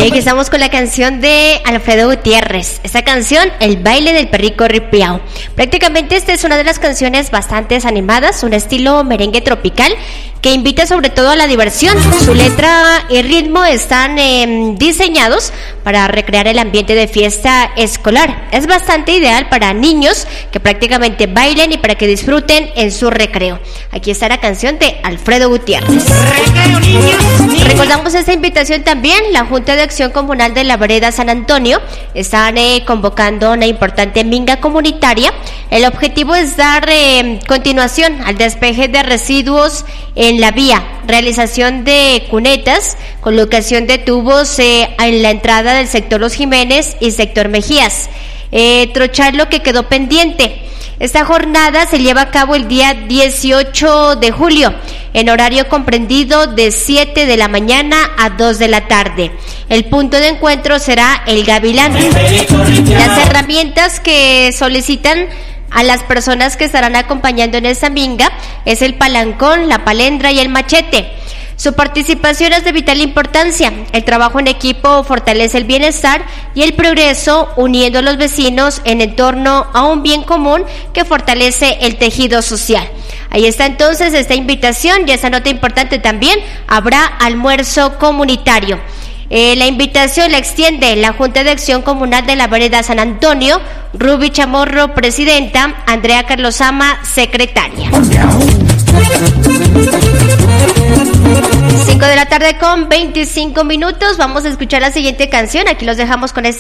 Y aquí estamos con la canción de Alfredo Gutiérrez. Esta canción, El baile del perrico ripiao. Prácticamente esta es una de las canciones bastante animadas, un estilo merengue tropical que invita sobre todo a la diversión. Su letra y ritmo están diseñados para recrear el ambiente de fiesta escolar. Es bastante ideal para niños que prácticamente bailen y para que disfruten en su recreo. Aquí está la canción de Alfredo Gutiérrez. Recordamos esta invitación también. La Junta de Acción Comunal de la Vereda San Antonio están convocando una importante minga comunitaria. El objetivo es dar continuación al despeje de residuos en la vía, realización de cunetas, colocación de tubos en la entrada del sector Los Jiménez y sector Mejías, trochar lo que quedó pendiente. Esta jornada se lleva a cabo el día 18 de julio, en horario comprendido de 7 de la mañana a 2 de la tarde. El punto de encuentro será el Gavilán. Las herramientas que solicitan a las personas que estarán acompañando en esta minga es el palancón, la palendra y el machete. Su participación es de vital importancia. El trabajo en equipo fortalece el bienestar y el progreso, uniendo a los vecinos en torno a un bien común que fortalece el tejido social. Ahí está entonces esta invitación y esta nota importante también. Habrá almuerzo comunitario. La invitación la extiende la Junta de Acción Comunal de la Vereda San Antonio, Ruby Chamorro, presidenta, Andrea Carlosama, secretaria. 5 de la tarde con 25 minutos. Vamos a escuchar la siguiente canción. Aquí los dejamos con esta.